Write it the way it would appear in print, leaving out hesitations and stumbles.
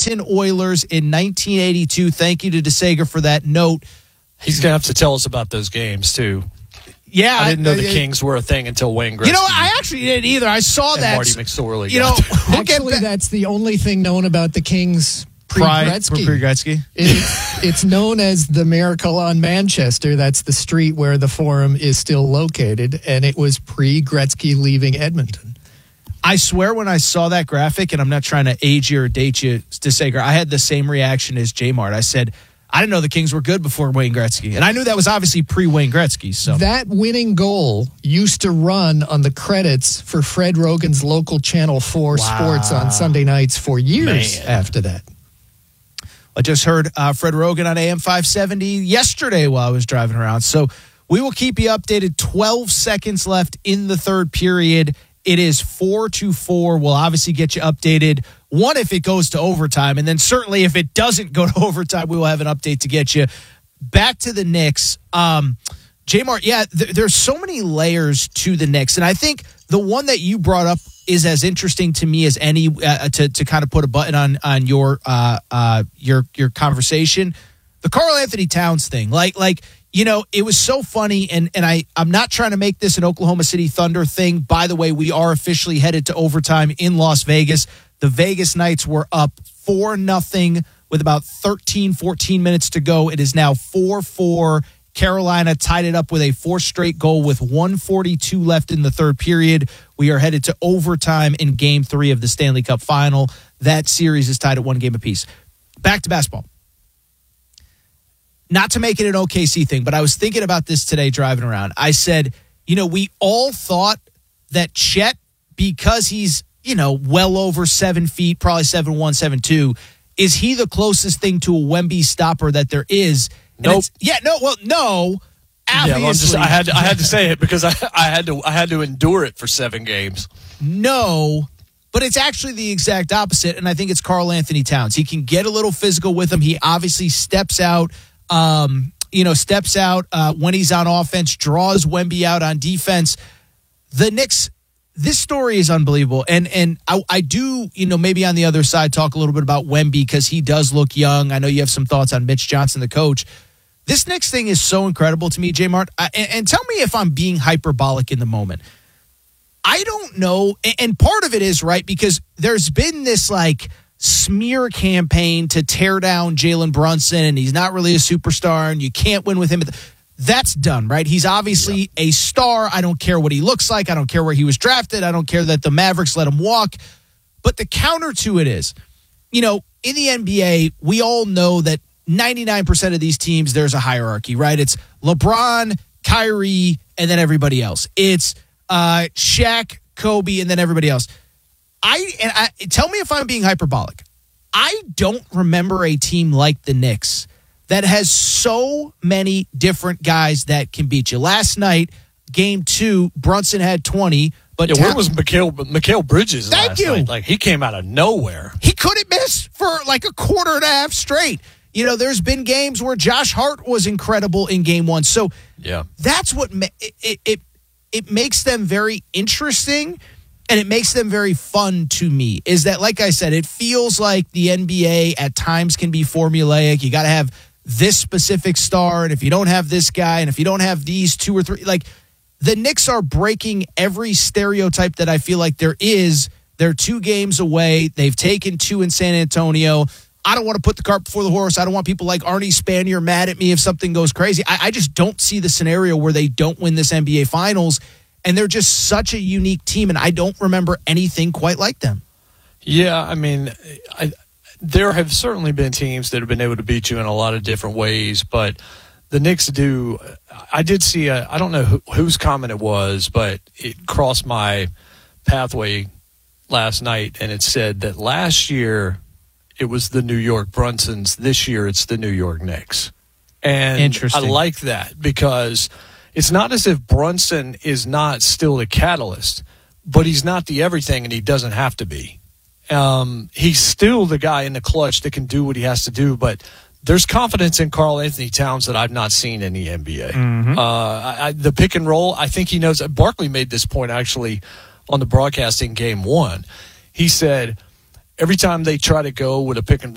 Edmonton Oilers in 1982. Thank you to DeSager for that note. He's going to have to tell us about those games, too. Yeah. I didn't know the Kings were a thing until Wayne Gretzky. I actually didn't either. I saw and that. Marty McSorley. Actually, that's the only thing known about the Kings pre-Gretzky. It's known as the Miracle on Manchester. That's the street where the Forum is still located, and it was pre-Gretzky leaving Edmonton. I swear when I saw that graphic, and I'm not trying to age you or date you, DeSager, I had the same reaction as J-Mart. I said, I didn't know the Kings were good before Wayne Gretzky. And I knew that was obviously pre-Wayne Gretzky. So that winning goal used to run on the credits for Fred Rogan's local Channel 4 Sports on Sunday nights for years after that. I just heard Fred Rogan on AM 570 yesterday while I was driving around. So we will keep you updated. 12 seconds left in the third period. It is 4-4. We'll obviously get you updated. One, if it goes to overtime, and then certainly if it doesn't go to overtime, we will have an update to get you. Back to the Knicks. J-Mart, there's so many layers to the Knicks, and I think the one that you brought up is as interesting to me as any to kind of put a button on your conversation. The Karl-Anthony Towns thing, it was so funny, and I'm not trying to make this an Oklahoma City Thunder thing. By the way, we are officially headed to overtime in Las Vegas. The Vegas Knights were up 4-0 with about 13, 14 minutes to go. It is now 4-4. Carolina tied it up with a fourth straight goal with 1:42 left in the third period. We are headed to overtime in Game 3 of the Stanley Cup Final. That series is tied at 1 game apiece. Back to basketball. Not to make it an OKC thing, but I was thinking about this today driving around. I said, we all thought that Chet, because he's, well over 7 feet, probably 7'1", 7'2", is he the closest thing to a Wemby stopper that there is? Nope. No. Obviously, I had to say it because I had to endure it for 7 games. No, but it's actually the exact opposite, and I think it's Karl-Anthony Towns. He can get a little physical with him. He obviously steps out. When he's on offense, draws Wemby out on defense. The Knicks, this story is unbelievable. And I do, maybe on the other side, talk a little bit about Wemby because he does look young. I know you have some thoughts on Mitch Johnson, the coach. This Knicks thing is so incredible to me, J-Mart. And tell me if I'm being hyperbolic in the moment. I don't know. And part of it is, right, because there's been this, smear campaign to tear down Jalen Brunson, and he's not really a superstar, and you can't win with him. That's done, right? He's obviously a star. I don't care what he looks like. I don't care where he was drafted. I don't care that the Mavericks let him walk. But the counter to it is, in the NBA, we all know that 99% of these teams, there's a hierarchy, right? It's LeBron, Kyrie, and then everybody else. It's Shaq, Kobe, and then everybody else. Tell me if I'm being hyperbolic. I don't remember a team like the Knicks that has so many different guys that can beat you. Last night, Game 2, Brunson had 20. But where was Mikal Bridges last night? Like, he came out of nowhere. He couldn't miss for like a quarter and a half straight. There's been games where Josh Hart was incredible in Game 1. So that's what it makes them very interesting. And it makes them very fun to me, is that, like I said, it feels like the NBA at times can be formulaic. You got to have this specific star, and if you don't have this guy, and if you don't have these 2 or 3, the Knicks are breaking every stereotype that I feel like there is. They're 2 games away. They've taken 2 in San Antonio. I don't want to put the cart before the horse. I don't want people like Arnie Spanier mad at me if something goes crazy. I just don't see the scenario where they don't win this NBA Finals. And they're just such a unique team, and I don't remember anything quite like them. Yeah, I mean, there have certainly been teams that have been able to beat you in a lot of different ways, but the Knicks do. I did see I don't know whose comment it was, but it crossed my pathway last night, and it said that last year it was the New York Brunsons. This year it's the New York Knicks. And interesting. I like that because it's not as if Brunson is not still the catalyst, but he's not the everything, and he doesn't have to be. He's still the guy in the clutch that can do what he has to do, but there's confidence in Karl-Anthony Towns that I've not seen in the NBA. Mm-hmm. The pick and roll, I think he knows. Barkley made this point, actually, on the broadcasting Game 1. He said every time they try to go with a pick and